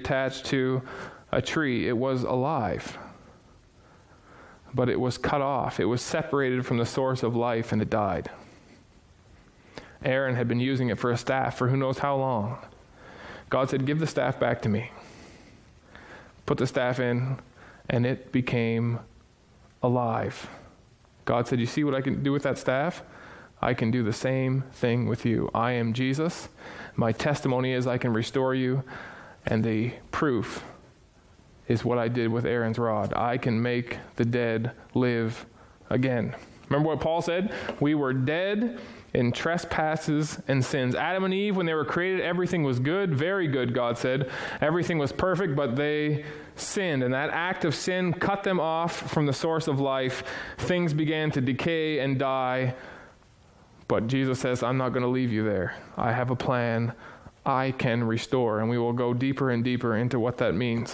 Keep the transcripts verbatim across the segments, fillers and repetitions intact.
attached to a tree. It was alive, but it was cut off. It was separated from the source of life, and it died. Aaron had been using it for a staff for who knows how long. God said, give the staff back to me. Put the staff in, and it became alive. God said, you see what I can do with that staff? I can do the same thing with you. I am Jesus. My testimony is I can restore you, and the proof is what I did with Aaron's rod. I can make the dead live again. Remember what Paul said? We were dead in trespasses and sins. Adam and Eve, when they were created, everything was good, very good, God said. Everything was perfect, but they sinned, and that act of sin cut them off from the source of life. Things began to decay and die, but Jesus says, I'm not going to leave you there. I have a plan. I can restore, and we will go deeper and deeper into what that means.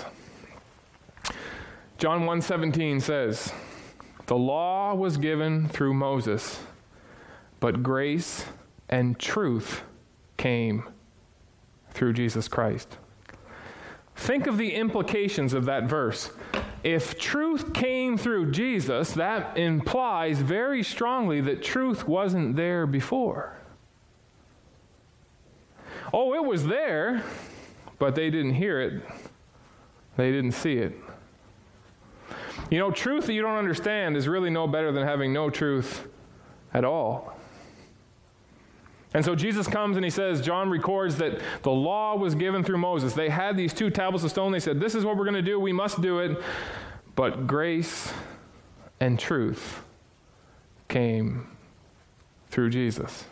John one seventeen says, the law was given through Moses, but grace and truth came through Jesus Christ. Think of the implications of that verse. If truth came through Jesus, that implies very strongly that truth wasn't there before. Oh, it was there, but they didn't hear it. They didn't see it. You know, truth that you don't understand is really no better than having no truth at all. And so Jesus comes and he says, John records that the law was given through Moses. They had these two tablets of stone. They said, this is what we're going to do. We must do it. But grace and truth came through Jesus.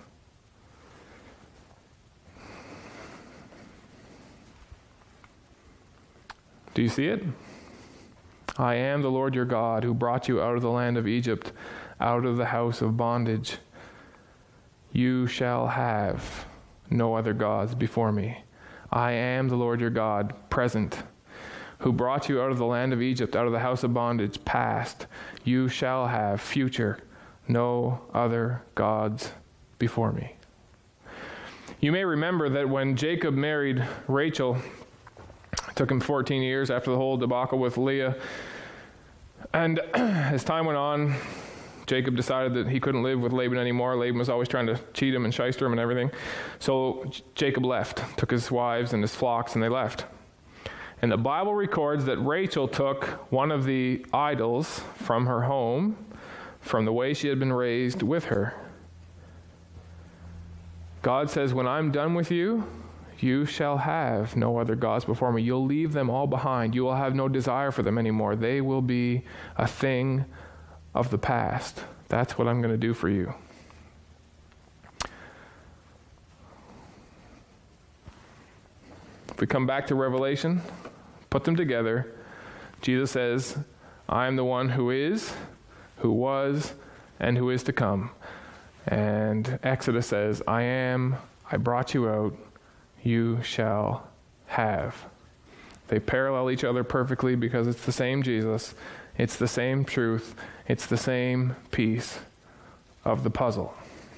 Do you see it? I am the Lord your God who brought you out of the land of Egypt, out of the house of bondage. You shall have no other gods before me. I am the Lord your God, present, who brought you out of the land of Egypt, out of the house of bondage, past. You shall have, future, no other gods before me. You may remember that when Jacob married Rachel, it took him fourteen years after the whole debacle with Leah. And as time went on, Jacob decided that he couldn't live with Laban anymore. Laban was always trying to cheat him and shyster him and everything. So Jacob left, took his wives and his flocks, and they left. And the Bible records that Rachel took one of the idols from her home, from the way she had been raised, with her. God says, when I'm done with you, you shall have no other gods before me. You'll leave them all behind. You will have no desire for them anymore. They will be a thing of the past. That's what I'm going to do for you. If we come back to Revelation, put them together, Jesus says, I am the one who is, who was, and who is to come. And Exodus says, I am, I brought you out, you shall have. They parallel each other perfectly because it's the same Jesus, it's the same truth, it's the same piece of the puzzle.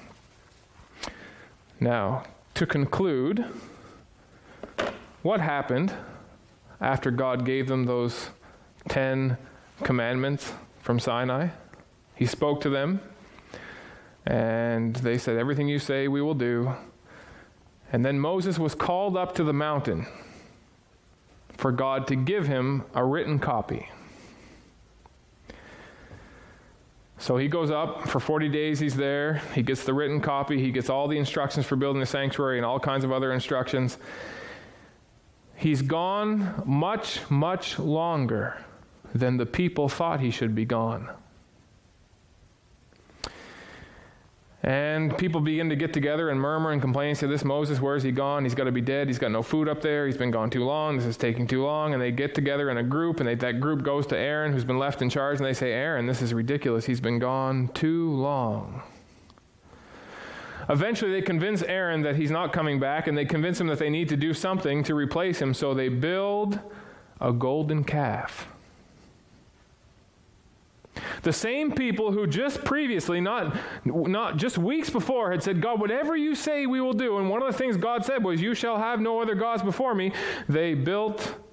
Now, to conclude, what happened after God gave them those ten commandments from Sinai? He spoke to them, and they said, everything you say we will do. And then Moses was called up to the mountain for God to give him a written copy. So he goes up for forty days, he's there. He gets the written copy. He gets all the instructions for building the sanctuary and all kinds of other instructions. He's gone much, much longer than the people thought he should be gone. And people begin to get together and murmur and complain and say, this Moses, where's he gone? He's got to be dead. He's got no food up there. He's been gone too long. This is taking too long. And they get together in a group, and they, that group goes to Aaron, who's been left in charge, and they say, Aaron, this is ridiculous. He's been gone too long. Eventually, they convince Aaron that he's not coming back, and they convince him that they need to do something to replace him. So they build a golden calf. The same people who just previously, not, not just weeks before, had said, God, whatever you say we will do. And one of the things God said was, you shall have no other gods before me. They built